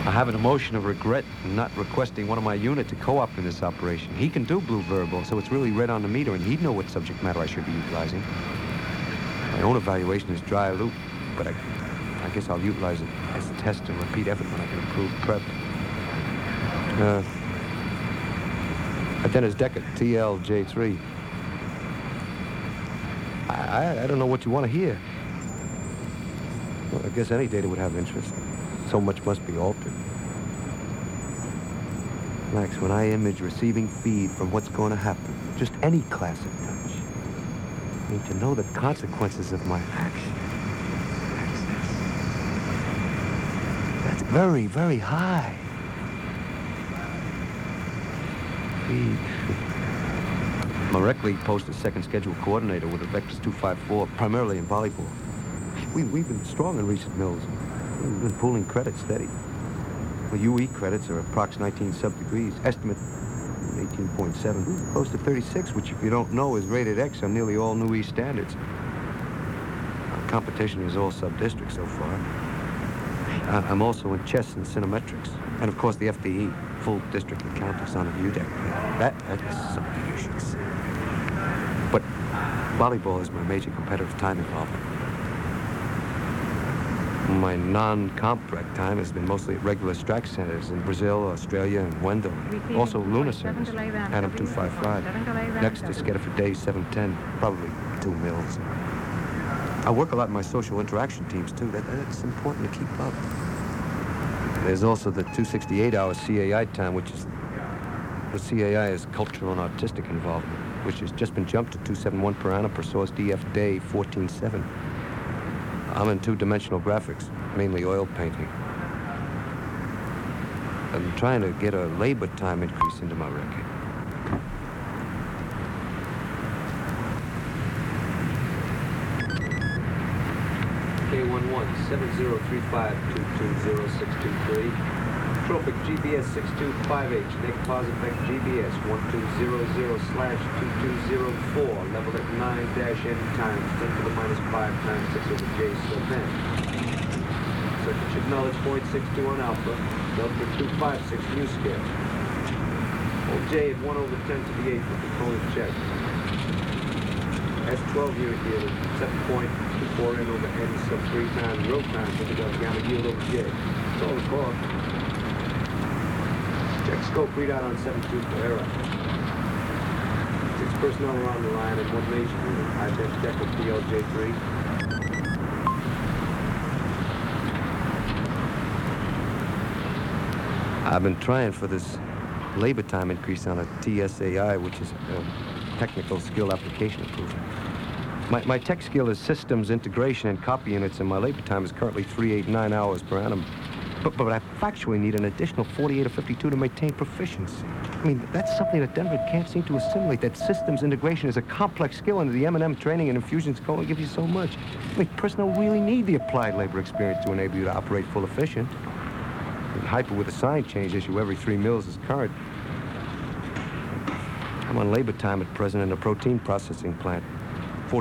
I have an emotion of regret in not requesting one of my unit to co-op in this operation. He can do blue verbal, so it's really red on the meter, and he'd know what subject matter I should be utilizing. My own evaluation is dry loop, but I guess I'll utilize it as a test and repeat effort when I can improve prep. Dennis Deckard, TLJ3. I don't know what you want to hear. Well, I guess any data would have interest. So much must be altered. Max, when I image receiving feed from what's going to happen, just any classic touch, I need to know the consequences of my action. That's very, very high. Feed. My rec league post is second schedule coordinator with the Vectors 254, primarily in volleyball. We've been strong in recent mills. We've been pooling credits steady. The UE credits are approx 19 sub-degrees. Estimate 18.7. Close to 36, which if you don't know is rated X on nearly all new E standards. Our competition is all sub-district so far. I'm also in chess and cinemetrics. And of course the FDE, full district accountants on the view deck. That's something you should see. But volleyball is my major competitive time involvement. My non-comp rec time has been mostly at regular strike centers in Brazil, Australia, and Wendell. Also lunar service, Adam 255. Next is Sketterford Day 710, probably 2 mills. I work a lot in my social interaction teams, too. That's important to keep up. There's also the 268-hour CAI time, which is... The CAI is cultural and artistic involvement, which has just been jumped to 271 per annum per source DF Day 14.7. I'm in two-dimensional graphics, mainly oil painting. I'm trying to get a labor time increase into my record. K11-7035-220-623. Tropic GBS 625H, Nick Posifex GBS 1200/2204, level at 9-N times 10 to the minus 5 times 6 over J sub N. Circuit should knowledge 0.62 on alpha, Delta 256 mu scale. Hold J at 1/10 to the 8th with component check. S12 unit yield 7.24 N over N sub 3 times rho times with the gamma yield over J. That's all the core. Check scope readout on 7.2 for error. 6 personnel are on the line and 1 major unit. Ident Deckard PLJ3. I've been trying for this labor time increase on a TSAI, which is a technical skill application improvement. My tech skill is systems integration and copy units, and my labor time is currently 389 hours per annum. But I factually need an additional 48 or 52 to maintain proficiency. I mean, that's something that Denver can't seem to assimilate. That systems integration is a complex skill, and the M&M training and infusions can only give you so much. I mean, personnel really need the applied labor experience to enable you to operate full efficient. And hyper with a sign change issue every 3 mils is current. I'm on labor time at present in a protein processing plant.